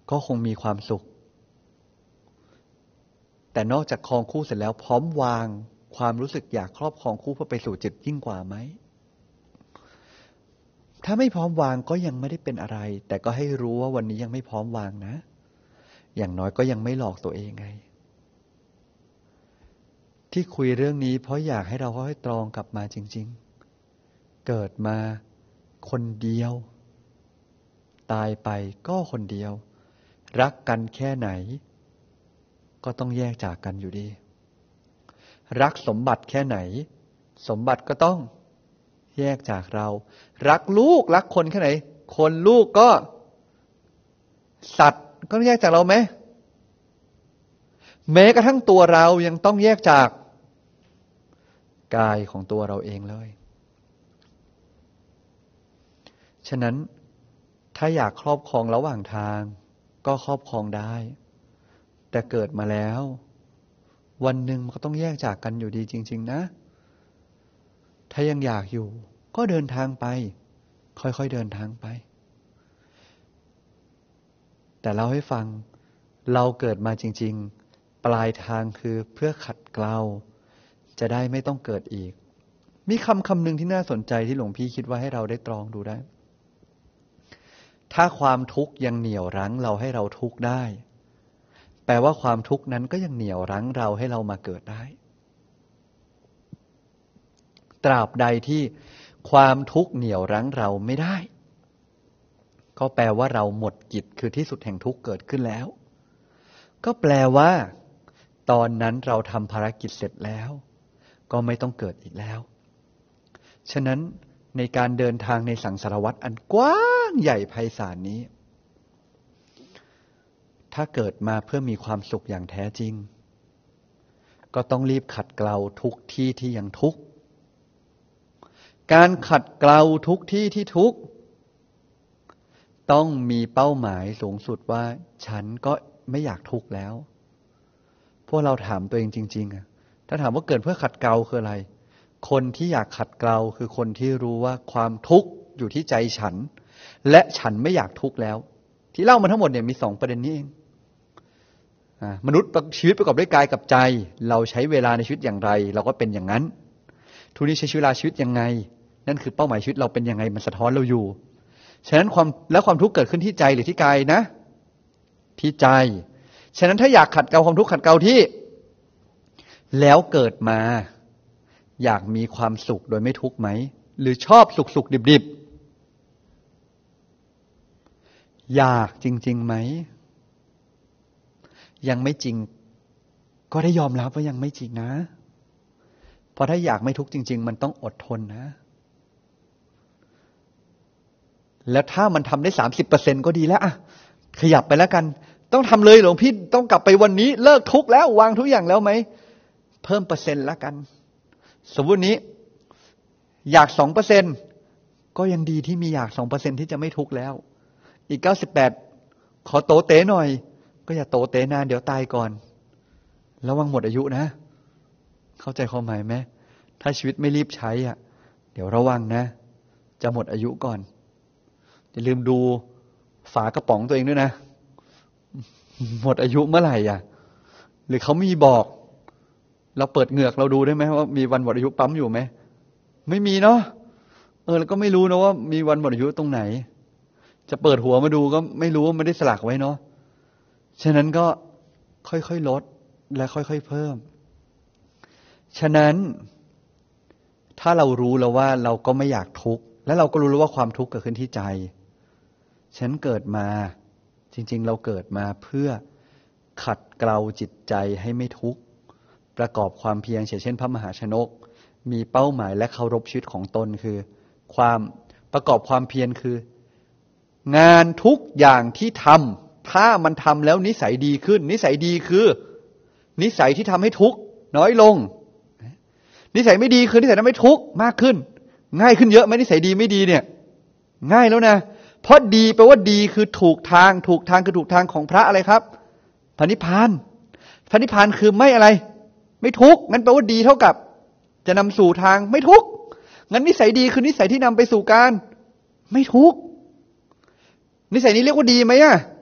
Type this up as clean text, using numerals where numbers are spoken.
ก็คงมีความสุขแต่นอกจากครองคู่เสร็จแล้วพร้อมวางความรู้สึกอยากครอบครองคู่เพื่อไปสู่จิตยิ่งกว่าไหมถ้าไม่พร้อมวางก็ยังไม่ได้เป็นอะไรแต่ก็ให้รู้ว่าวันนี้ยังไม่พร้อมวางนะอย่างน้อยก็ยังไม่หลอกตัวเองไงที่คุยเรื่องนี้เพราะอยากให้เราค่อยๆตรองกลับมาจริงๆเกิดมาคนเดียวตายไปก็คนเดียวรักกันแค่ไหนก็ต้องแยกจากกันอยู่ดีรักสมบัติแค่ไหนสมบัติก็ต้องแยกจากเรารักลูกรักคนแค่ไหนคนลูกก็สัตว์ก็แยกจากเราไหมแม้กระทั่งตัวเรายังต้องแยกจากกายของตัวเราเองเลยฉะนั้นถ้าอยากครอบครองระหว่างทางก็ครอบครองได้แต่เกิดมาแล้ววันหนึ่งมันก็ต้องแยกจากกันอยู่ดีจริงๆนะถ้ายังอยากอยู่ก็เดินทางไปค่อยๆเดินทางไปแต่เล่าให้ฟังเราเกิดมาจริงๆปลายทางคือเพื่อขัดเกลาจะได้ไม่ต้องเกิดอีกมีคำหนึ่งที่น่าสนใจที่หลวงพี่คิดว่าให้เราได้ตรองดูได้ถ้าความทุกข์ยังเหนี่ยวรั้งเราให้เราทุกข์ได้แปลว่าความทุกข์นั้นก็ยังเหนี่ยวรั้งเราให้เรามาเกิดได้ตราบใดที่ความทุกข์เหนี่ยวรั้งเราไม่ได้ก็แปลว่าเราหมดกิจคือที่สุดแห่งทุกข์เกิดขึ้นแล้วก็แปลว่าตอนนั้นเราทำภารกิจเสร็จแล้วก็ไม่ต้องเกิดอีกแล้วฉะนั้นในการเดินทางในสังสารวัฏอันกว้างใหญ่ไพศาลนี้ถ้าเกิดมาเพื่อมีความสุขอย่างแท้จริงก็ต้องรีบขัดเกลาทุกที่ที่ยังทุกข์การขัดเกลาทุกที่ที่ทุกข์ต้องมีเป้าหมายสูงสุดว่าฉันก็ไม่อยากทุกข์แล้วพวกเราถามตัวเองจริงๆถ้าถามว่าเกิดเพื่อขัดเกลาคืออะไรคนที่อยากขัดเกลาคือคนที่รู้ว่าความทุกข์อยู่ที่ใจฉันและฉันไม่อยากทุกข์แล้วที่เล่ามาทั้งหมดเนี่ยมี2ประเด็นนี้เองมนุษย์ชีวิตประกอบด้วยกายกับใจเราใช้เวลาในชีวิตอย่างไรเราก็เป็นอย่างนั้นทุกนี้ใช้เวลาชีวิตยังไงนั่นคือเป้าหมายชีวิตเราเป็นยังไงมันสะท้อนเราอยู่ฉะนั้นความทุกข์เกิดขึ้นที่ใจหรือที่กายนะที่ใจฉะนั้นถ้าอยากขัดเกลาความทุกข์ขัดเกลาที่แล้วเกิดมาอยากมีความสุขโดยไม่ทุกข์ไหมหรือชอบสุขดิบอยากจริงๆไหมยังไม่จริงก็ได้ยอมรับว่ายังไม่จริงนะเพราะถ้าอยากไม่ทุกข์จริงๆมันต้องอดทนนะแล้วถ้ามันทำได้ 30% ก็ดีแล้วขยับไปแล้วกันต้องทำเลยหลวงพี่ต้องกลับไปวันนี้เลิกทุกข์แล้ววางทุกอย่างแล้วไหมเพิ่มเปอร์เซ็นต์แล้วกันสมมุตินี้อยาก 2% ก็ยังดีที่มีอยาก 2% ที่จะไม่ทุกข์แล้วอีก98ขอโตเต๋หน่อยก็อย่าโตเต๋นานเดี๋ยวตายก่อนระวังหมดอายุนะเข้าใจความหมายไหมถ้าชีวิตไม่รีบใช้เดี๋ยวระวังนะจะหมดอายุก่อนอย่าลืมดูฝากระป๋องตัวเองด้วยนะหมดอายุเมื่อไหร่หรือเขามีบอกเราเปิดเหงือกเราดูได้ไหมว่ามีวันหมดอายุปั๊มอยู่ไหมไม่มีเนาะแล้วก็ไม่รู้นะว่ามีวันหมดอายุตรงไหนจะเปิดหัวมาดูก็ไม่รู้ว่าไม่ได้สลักไว้เนาะฉะนั้นก็ค่อยๆลดและค่อยๆเพิ่มฉะนั้นถ้าเรารู้แล้วว่าเราก็ไม่อยากทุกข์และเราก็รู้แล้วว่าความทุกข์เกิดขึ้นที่ใจฉันเกิดมาจริงๆเราเกิดมาเพื่อขัดเกลาจิตใจให้ไม่ทุกข์ประกอบความเพียรเช่นพระมหาชนกมีเป้าหมายและเคารพชีวิตของตนคือความประกอบความเพียรคืองานทุกอย่างที่ทำถ้ามันทำแล้วนิสัยดีขึ้นนิสัยดีคือนิสัยที่ทำให้ทุกข์น้อยลงนิสัยไม่ดีคือนิสัยทำให้ทุกข์มากขึ้นง่ายขึ้นเยอะไหมนิสัยดีไม่ดีเนี่ยง่ายแล้วนะเพราะดีแปลว่าดีคือถูกทางคือถูกทางของพระอะไรครับพระนิพพานพระนิพพานคือไม่อะไรไม่ทุกข์งั้นแปลว่าดีเท่ากับจะนำสู่ทางไม่ทุกข์งั้นนิสัยดีคือนิสัยที่นำไปสู่การไม่ทุกข์นิสัยนี้เรียกว่าดีไหม